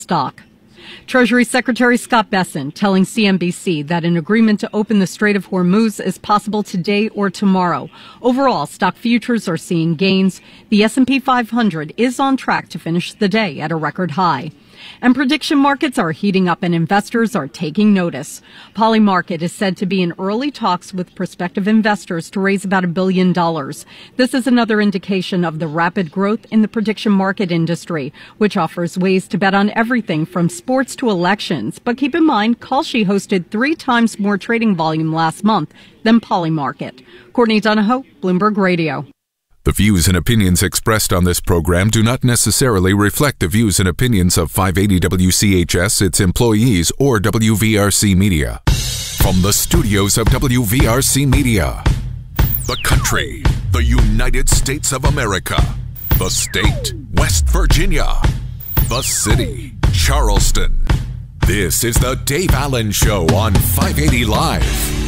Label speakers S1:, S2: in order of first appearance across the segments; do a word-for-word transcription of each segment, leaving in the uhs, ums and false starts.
S1: stock. Treasury Secretary Scott Bessent telling C N B C that an agreement to open the Strait of Hormuz is possible today or tomorrow. Overall, stock futures are seeing gains. The S and P five hundred is on track to finish the day at a record high. And prediction markets are heating up and investors are taking notice. Polymarket is said to be in early talks with prospective investors to raise about a billion dollars. This is another indication of the rapid growth in the prediction market industry, which offers ways to bet on everything from sports to elections. But keep in mind, Kalshi hosted three times more trading volume last month than Polymarket. Courtney Donahoe, Bloomberg Radio.
S2: The views and opinions expressed on this program do not necessarily reflect the views and opinions of five eighty W C H S, its employees, or W V R C Media. From the studios of W V R C Media, the country, the United States of America, the state, West Virginia, the city, Charleston. This is the Dave Allen Show on five eighty Live.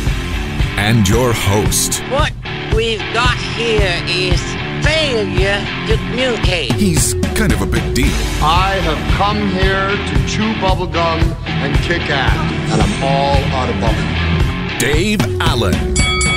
S2: And your host.
S3: What we've got here is failure to communicate.
S2: He's kind of a big deal.
S4: I have come here to chew bubblegum and kick ass, and I'm all out of bubblegum.
S2: Dave Allen.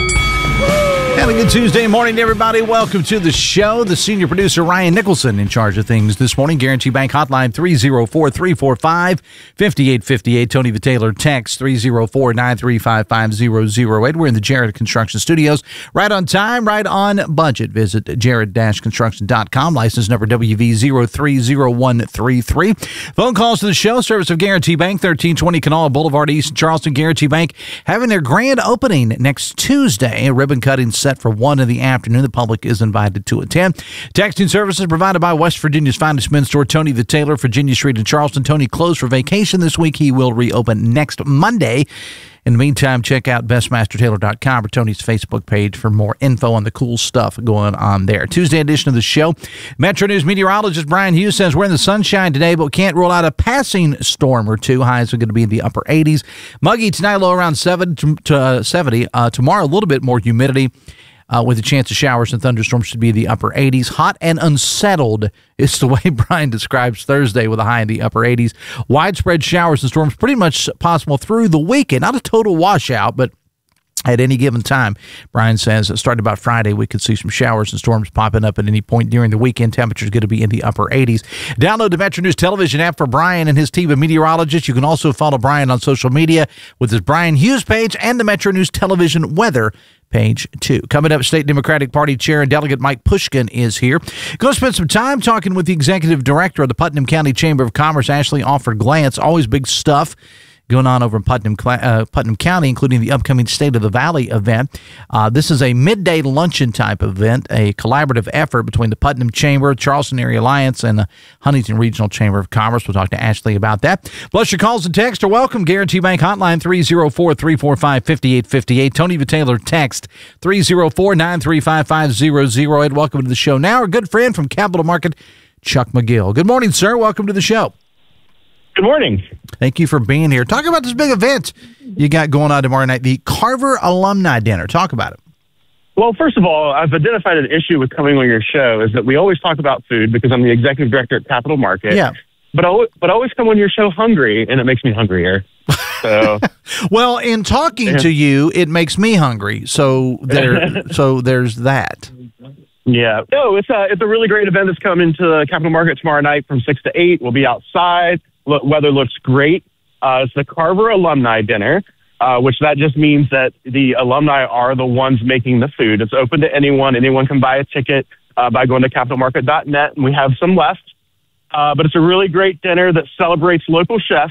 S5: Have a good Tuesday morning, everybody. Welcome to the show. The senior producer, Ryan Nicholson, in charge of things this morning. Guarantee Bank hotline three oh four, three four five, five eight five eight. Tony the Taylor text three oh four, nine three five, five oh oh eight. We're in the Jared Construction Studios. Right on time, right on budget. Visit jared dash construction dot com. License number W V zero three zero one three three. Phone calls to the show. Service of Guarantee Bank, thirteen twenty Kanawha Boulevard, East Charleston. Guarantee Bank having their grand opening next Tuesday. A ribbon cutting set for one in the afternoon. The public is invited to attend. Texting services provided by West Virginia's finest men's store, Tony the Taylor, Virginia Street in Charleston. Tony closed for vacation this week. He will reopen next Monday. In the meantime, check out best master taylor dot com or Tony's Facebook page for more info on the cool stuff going on there. Tuesday edition of the show. Metro News meteorologist Brian Hughes says we're in the sunshine today, but can't rule out a passing storm or two. Highs are going to be in the upper eighties. Muggy tonight, low around seven to seventy. Uh, tomorrow, a little bit more humidity. Uh, with a chance of showers and thunderstorms should be the upper eighties. Hot and unsettled is the way Brian describes Thursday with a high in the upper eighties. Widespread showers and storms pretty much possible through the weekend. Not a total washout, but at any given time, Brian says, starting about Friday, we could see some showers and storms popping up at any point during the weekend. Temperatures going to be in the upper eighties. Download the Metro News television app for Brian and his team of meteorologists. You can also follow Brian on social media with his Brian Hughes page and the Metro News television weather page two. Coming up, State Democratic Party Chair and Delegate Mike Pushkin is here. Going to spend some time talking with the Executive Director of the Putnam County Chamber of Commerce, Ashley Alford Glantz. Always big stuff going on over in Putnam, uh, Putnam County, including the upcoming State of the Valley event. Uh, this is a midday luncheon type event, a collaborative effort between the Putnam Chamber, Charleston Area Alliance, and the Huntington Regional Chamber of Commerce. We'll talk to Ashley about that. Plus, your calls and texts are welcome. Guarantee Bank hotline three oh four, three four five, five eight five eight. Tony the Taylor text three oh four, nine three five, five oh oh eight. Welcome to the show. Now, our good friend from Capital Market, Chuck McGill. Good morning, sir. Welcome to the show.
S6: Good morning.
S5: Thank you for being here. Talk about this big event you got going on tomorrow night, the Carver Alumni Dinner. Talk about it.
S6: Well, first of all, I've identified an issue with coming on your show is that we always talk about food because I'm the executive director at Capital Market.
S5: Yeah.
S6: But I, but I always come on your show hungry, and it makes me hungrier. So,
S5: well, in talking yeah. to you, it makes me hungry. So there, so there's that.
S6: Yeah. No, it's a, it's a really great event that's coming to Capital Market tomorrow night from six to eight. We'll be outside. Look, weather looks great. Uh, it's the Carver Alumni Dinner, uh, which that just means that the alumni are the ones making the food. It's open to anyone. Anyone can buy a ticket uh, by going to capital market dot net, and we have some left. Uh, but it's a really great dinner that celebrates local chefs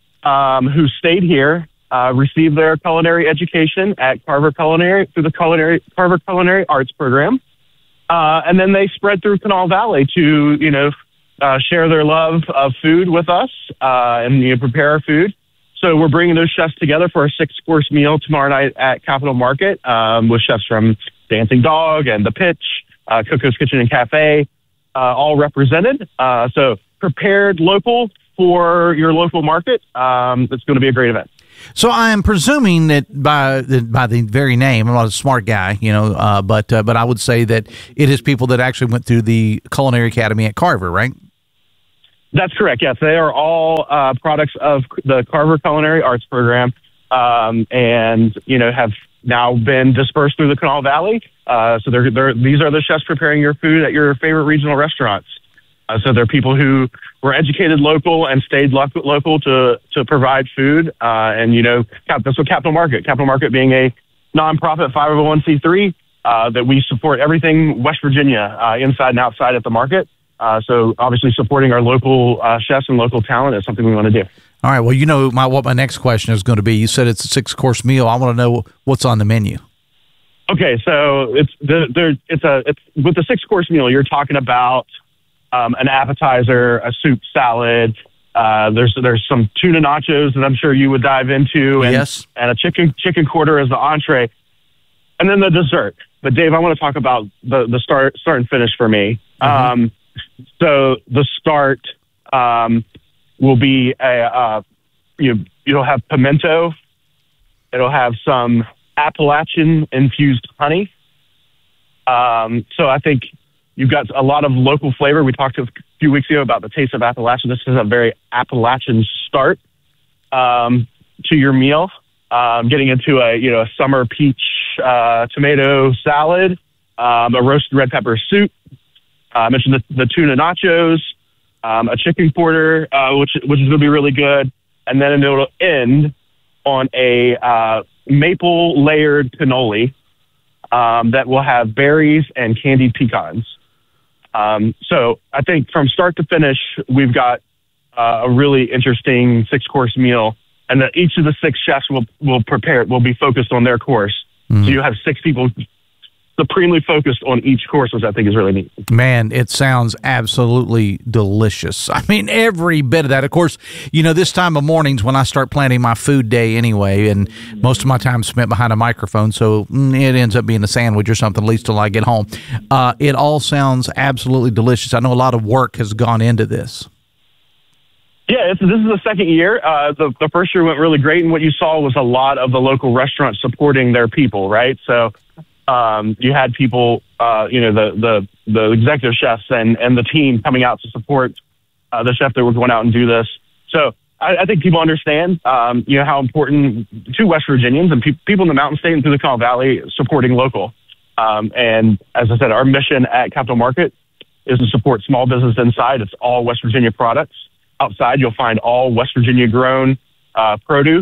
S6: um, who stayed here, uh, received their culinary education at Carver Culinary through the culinary Carver Culinary Arts Program, uh, and then they spread through Kanawha Valley to, you know, Uh, share their love of food with us uh, and you know, prepare our food. So we're bringing those chefs together for a six-course meal tomorrow night at Capital Market um, with chefs from Dancing Dog and The Pitch, uh, Coco's Kitchen and Cafe, uh, all represented. Uh, so prepared local for your local market. Um, it's going to be a great event.
S5: So I'm presuming that by the, by the very name, I'm not a smart guy, you know, uh, but uh, but I would say that it is people that actually went through the Culinary Academy at Carver, right?
S6: That's correct. Yes, they are all uh, products of the Carver Culinary Arts Program, um, and you know have now been dispersed through the Kanawha Valley. Uh, so they're, they're these are the chefs preparing your food at your favorite regional restaurants. Uh, so they're people who were educated local and stayed lo- local to to provide food. Uh, and you know Cap- that's what Capital Market. Capital Market being a nonprofit five oh one c three uh, that we support everything West Virginia uh, inside and outside at the market. Uh, so obviously supporting our local uh, chefs and local talent is something we want to do.
S5: All right. Well, you know my, what my next question is going to be. You said it's a six-course meal. I want to know what's on the menu.
S6: Okay, so it's the there. It's a it's with the six-course meal. You're talking about um, an appetizer, a soup, salad. Uh, there's there's some tuna nachos that I'm sure you would dive into, and
S5: yes.
S6: and a chicken chicken quarter as the entree, and then the dessert. But Dave, I want to talk about the the start start and finish for me. Mm-hmm. Um, So the start um, will be a uh, you you'll have pimento. It'll have some Appalachian infused honey. Um, so I think you've got a lot of local flavor. We talked a few weeks ago about the taste of Appalachia. This is a very Appalachian start um, to your meal. Um, getting into a you know a summer peach uh, tomato salad, um, a roasted red pepper soup. Uh, I mentioned the, the tuna nachos, um, a chicken quarter, uh, which which is going to be really good, and then it'll end on a uh, maple layered cannoli um, that will have berries and candied pecans. Um, so I think from start to finish, we've got uh, a really interesting six course meal, and that each of the six chefs will will prepare will be focused on their course. Mm. So you have six people supremely focused on each course, which I think is really neat.
S5: Man, it sounds absolutely delicious. I mean, every bit of that. Of course, you know, this time of mornings when I start planning my food day anyway, and most of my time spent behind a microphone, so it ends up being a sandwich or something, at least till I get home. Uh, it all sounds absolutely delicious. I know a lot of work has gone into this.
S6: Yeah, it's, this is the second year. Uh, the, the first year went really great, and what you saw was a lot of the local restaurants supporting their people, right? So Um, you had people, uh, you know, the, the, the executive chefs and, and the team coming out to support uh, the chef that were going out and do this. So I, I think people understand, um, you know, how important to West Virginians and pe- people in the Mountain State and through the Kanawha Valley supporting local. Um, and as I said, our mission at Capital Market is to support small business inside. It's all West Virginia products. Outside, you'll find all West Virginia grown uh, produce.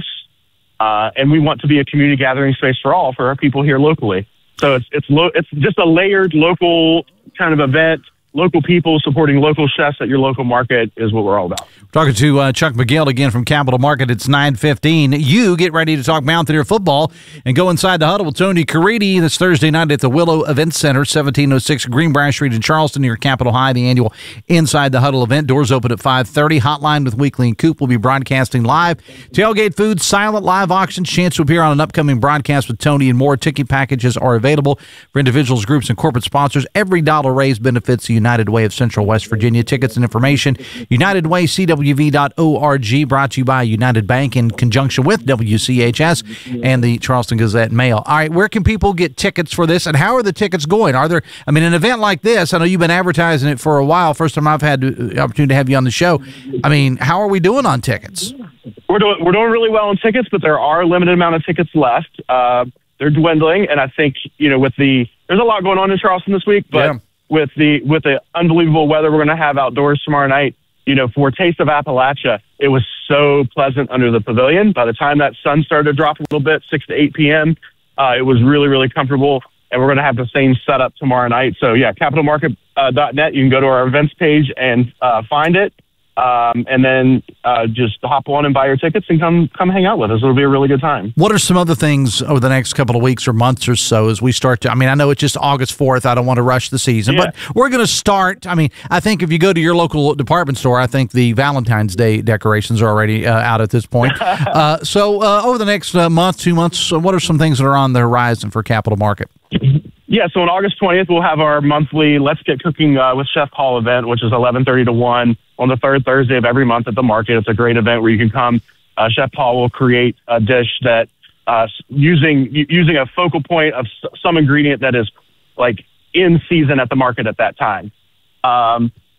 S6: Uh, and we want to be a community gathering space for all, for our people here locally. So it's it's lo- it's just a layered local kind of event. Local people supporting local chefs at your local market is what we're all about.
S5: Talking to uh, Chuck McGill again from Capital Market. It's nine fifteen. You get ready to talk Mountaineer football and go inside the huddle with Tony Caridi this Thursday night at the Willow Event Center, seventeen oh six Greenbrier Street in Charleston near Capitol High, the annual Inside the Huddle event. Doors open at five thirty. Hotline with Weekly and Coop will be broadcasting live. Tailgate food, silent live auctions, chance to appear on an upcoming broadcast with Tony and more. Ticket packages are available for individuals, groups, and corporate sponsors. Every dollar raised benefits the United Way of Central West Virginia. Tickets and information, United Way C W V dot org, brought to you by United Bank in conjunction with W C H S and the Charleston Gazette Mail. All right, where can people get tickets for this, and how are the tickets going? Are there, I mean, an event like this, I know you've been advertising it for a while. First time I've had the opportunity to have you on the show. I mean, how are we doing on tickets?
S6: We're doing, we're doing really well on tickets, but there are a limited amount of tickets left. Uh, they're dwindling, and I think, you know, with the, there's a lot going on in Charleston this week, but yeah. with the with the unbelievable weather we're going to have outdoors tomorrow night, you know, for Taste of Appalachia, it was so pleasant under the pavilion. By the time that sun started to drop a little bit, six to eight p.m., uh, it was really, really comfortable, and we're going to have the same setup tomorrow night. So, yeah, capital market dot net, you can go to our events page and uh, find it. Um, and then uh, just hop on and buy your tickets and come come hang out with us. It'll be a really good time.
S5: What are some other things over the next couple of weeks or months or so as we start to, I mean, I know it's just August fourth. I don't want to rush the season, yeah. but we're going to start. I mean, I think if you go to your local department store, I think the Valentine's Day decorations are already uh, out at this point. uh, so uh, over the next uh, month, two months, what are some things that are on the horizon for Capital Market?
S6: Yeah, so on August twentieth, we'll have our monthly Let's Get Cooking uh, with Chef Paul event, which is eleven thirty to one on the third Thursday of every month at the market. It's a great event where you can come. Uh, Chef Paul will create a dish that uh, using using a focal point of some ingredient that is like in season at the market at that time. Um,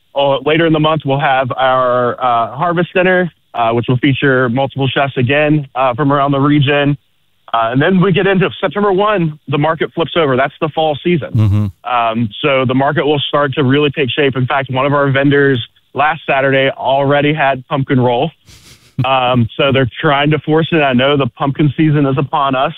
S6: oh, later in the month, we'll have our uh, Harvest Dinner, uh, which will feature multiple chefs again uh, from around the region. Uh, and then we get into September first, the market flips over. That's the fall season.
S5: Mm-hmm.
S6: Um, so the market will start to really take shape. In fact, one of our vendors last Saturday already had pumpkin roll. um, so they're trying to force it. I know the pumpkin season is upon us.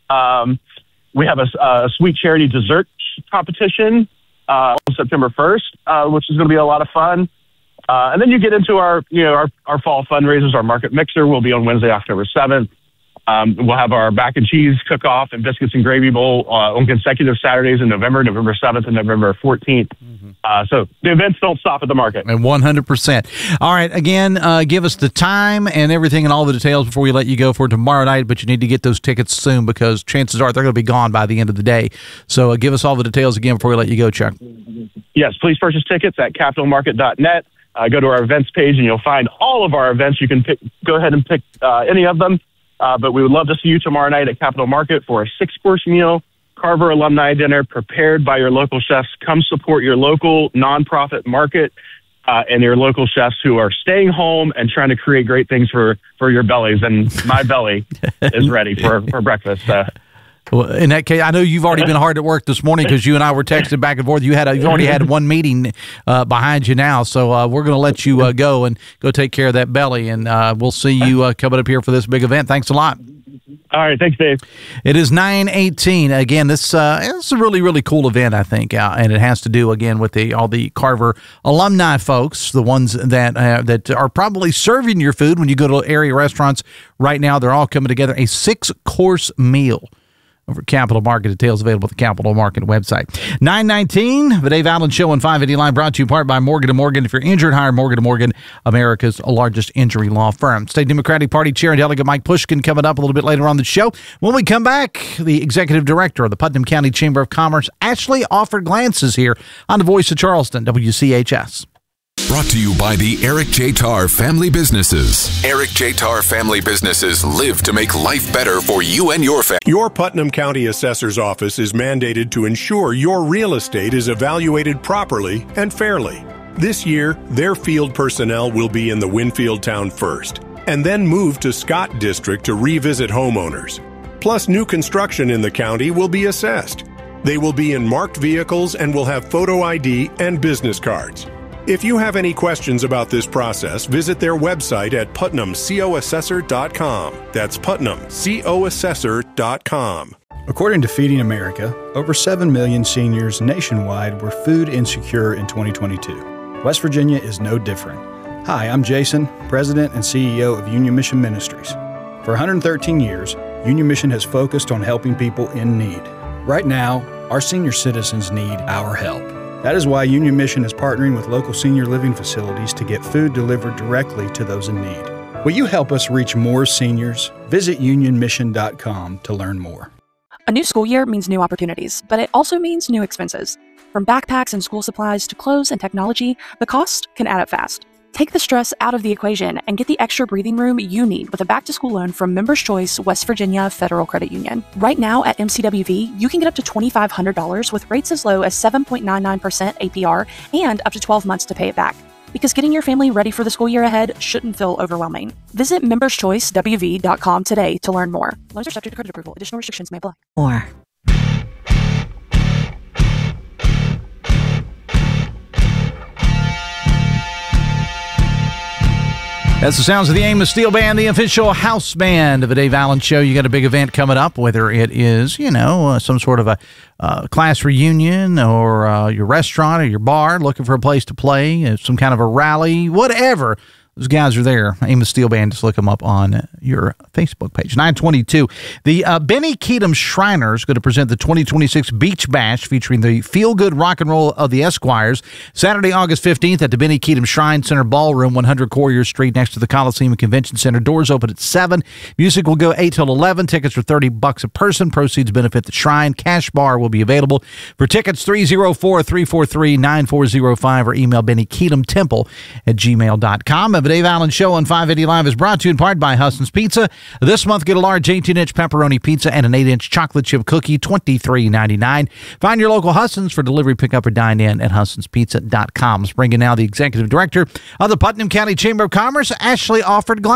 S6: Um, we have a, a sweet charity dessert competition uh, on September first, uh, which is going to be a lot of fun. Uh, and then you get into our, you know, our, our fall fundraisers. Our market mixer will be on Wednesday, October seventh. Um, we'll have our mac and cheese cook-off and biscuits and gravy bowl uh, on consecutive Saturdays in November, November seventh and November fourteenth. Mm-hmm. Uh, so the events don't stop at the market.
S5: And one hundred percent. All right, again, uh, give us the time and everything and all the details before we let you go for tomorrow night, but you need to get those tickets soon because chances are they're going to be gone by the end of the day. So uh, give us all the details again before we let you go, Chuck.
S6: Yes, please purchase tickets at capital market dot net. Uh, go to our events page and you'll find all of our events. You can pick, go ahead and pick uh, any of them. Uh, but we would love to see you tomorrow night at Capital Market for a six-course meal, Carver Alumni Dinner prepared by your local chefs. Come support your local nonprofit market uh, and your local chefs who are staying home and trying to create great things for, for your bellies. And my belly is ready for, for breakfast. So.
S5: Well, in that case, I know you've already been hard at work this morning because you and I were texting back and forth. You had a, you've already had one meeting uh, behind you now, so uh, we're going to let you uh, go and go take care of that belly, and uh, we'll see you uh, coming up here for this big event. Thanks a lot.
S6: All right, thanks, Dave.
S5: It is nine eighteen. Again, this uh, it's a really, really cool event, I think, uh, and it has to do, again, with the all the Carver alumni folks, the ones that uh, that are probably serving your food when you go to area restaurants right now. They're all coming together. A six-course meal over Capital Market. Details available at the Capital Market website. nine nineteen, the Dave Allen Show on five eighty Line, brought to you in part by Morgan and Morgan. If you're injured, hire Morgan and Morgan, America's largest injury law firm. State Democratic Party Chair and Delegate Mike Pushkin coming up a little bit later on the show. When we come back, the Executive Director of the Putnam County Chamber of Commerce, Ashley Offered Glances, here on the Voice of Charleston, W C H S.
S2: Brought to you by the Eric J. Tarr Family Businesses. Eric J. Tarr Family Businesses live to make life better for you and your family.
S7: Your Putnam County Assessor's Office is mandated to ensure your real estate is evaluated properly and fairly. This year, their field personnel will be in the Winfield town first, and then move to Scott District to revisit homeowners. Plus, new construction in the county will be assessed. They will be in marked vehicles and will have photo I D and business cards. If you have any questions about this process, visit their website at putnam co assessor dot com. That's putnam co assessor dot com.
S8: According to Feeding America, over seven million seniors nationwide were food insecure in twenty twenty-two. West Virginia is no different. Hi, I'm Jason, President and C E O of Union Mission Ministries. For one hundred thirteen years, Union Mission has focused on helping people in need. Right now, our senior citizens need our help. That is why Union Mission is partnering with local senior living facilities to get food delivered directly to those in need. Will you help us reach more seniors? Visit union mission dot com to learn more.
S9: A new school year means new opportunities, but it also means new expenses. From backpacks and school supplies to clothes and technology, the cost can add up fast. Take the stress out of the equation and get the extra breathing room you need with a back-to-school loan from Members Choice West Virginia Federal Credit Union. Right now at M C W V, you can get up to two thousand five hundred dollars with rates as low as seven point nine nine percent A P R and up to twelve months to pay it back. Because getting your family ready for the school year ahead shouldn't feel overwhelming. Visit members choice w v dot com today to learn more. Loans are subject to credit approval. Additional restrictions may apply.
S10: More.
S5: That's the sounds of the Amos Steel Band, the official house band of the Dave Allen Show. You got a big event coming up, whether it is, you know, uh, some sort of a uh, class reunion or uh, your restaurant or your bar looking for a place to play, uh, some kind of a rally, whatever. Those guys are there. Amos Steel Band. Just look them up on your Facebook page. nine twenty-two. The uh, Benny Keatum Shriner is going to present the twenty twenty-six Beach Bash featuring the Feel Good Rock and Roll of the Esquires. Saturday, August fifteenth at the Benny Keatum Shrine Center Ballroom, one hundred Courier Street next to the Coliseum Convention Center. Doors open at seven. Music will go eight till eleven. Tickets are thirty bucks a person. Proceeds benefit the Shrine. Cash bar will be available. For tickets, three oh four, three four three, nine four oh five or email Benny Keatum Temple at gmail dot com. The Dave Allen Show on five eighty Live is brought to you in part by Huston's Pizza. This month, get a large eighteen-inch pepperoni pizza and an eight-inch chocolate chip cookie, twenty-three ninety-nine. Find your local Huston's for delivery, pickup, or dine in at hustons pizza dot com. Bringing now the executive director of the Putnam County Chamber of Commerce, Ashley Offord.